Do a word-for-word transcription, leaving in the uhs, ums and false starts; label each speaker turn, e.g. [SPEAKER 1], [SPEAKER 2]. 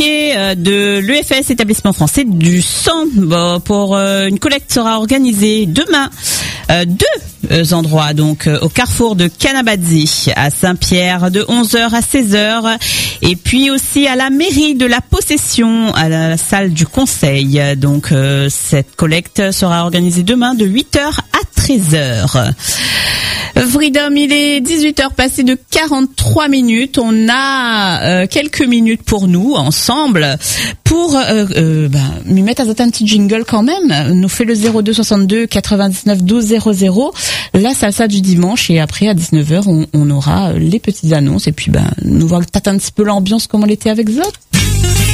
[SPEAKER 1] communiqué euh, de l'E F S, établissement français du sang, bon, pour euh, une collecte sera organisée demain. Euh, deux euh, endroits, donc euh, au carrefour de Canabadzi à Saint-Pierre de onze heures à seize heures et puis aussi à la mairie de la Possession à la, la salle du Conseil. Donc euh, cette collecte sera organisée demain de huit heures à treize heures. Freedom, il est dix-huit heures passées de quarante-trois minutes. On a euh, quelques minutes pour nous, ensemble, pour euh, euh, ben, lui mettre à un petit jingle quand même. Nous fait le zéro deux soixante-deux quatre-vingt-dix-neuf douze zéro zéro, la salsa du dimanche, et après à dix-neuf heures, on, on aura les petites annonces et puis ben nous voir tâter un petit peu l'ambiance comme on l'était avec Zot.